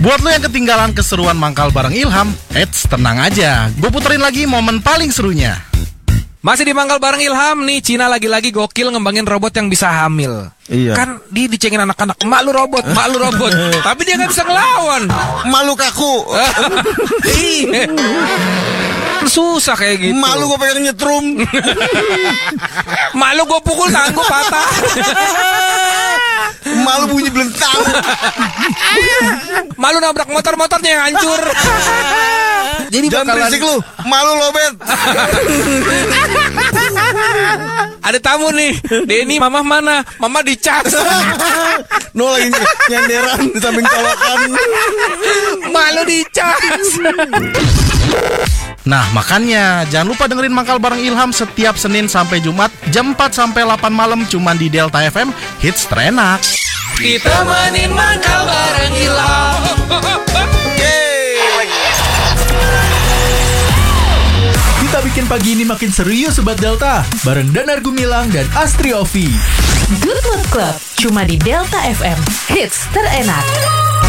Buat lo yang ketinggalan keseruan mangkal bareng Ilham, tenang aja, gue puterin lagi momen paling serunya. Masih di mangkal bareng Ilham nih, Cina lagi-lagi gokil ngembangin robot yang bisa hamil. Iya. Kan dia dicengin anak-anak, mak lu robot. Tapi dia gak bisa ngelawan. Malu kaku. Iya. Susah kayak gitu. Malu gue pengen nyetrum. Malu gue pukul tangan gue patah. Malu bunyi belentang. Malu nabrak motor-motornya yang hancur. Jadi Jangan berisik lu. Malu lobet. Ada tamu nih. Denny, mama mana? Mama dicas. No lagi nyenderan di samping colokan. Malu dicas. Nah makanya jangan lupa dengerin mangkal bareng Ilham setiap Senin sampai Jumat jam 4 sampai 8 malam cuman di Delta FM, hits terenak. Kita mainin mangkal bareng Ilham. Kita bikin pagi ini makin serius Sobat Delta. Bareng Danar Gumilang dan Astri Ovi. Good Mood Club, cuma di Delta FM, hits terenak.